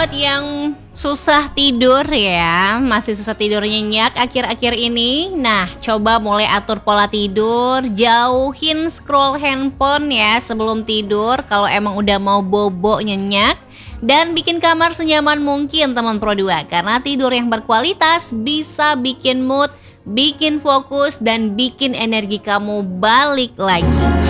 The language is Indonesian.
buat yang susah tidur ya, masih susah tidur nyenyak akhir-akhir ini. Nah, coba mulai atur pola tidur, jauhin scroll handphone ya sebelum tidur kalau emang udah mau bobo nyenyak. Dan bikin kamar senyaman mungkin teman Pro 2, karena tidur yang berkualitas bisa bikin mood, bikin fokus, dan bikin energi kamu balik lagi.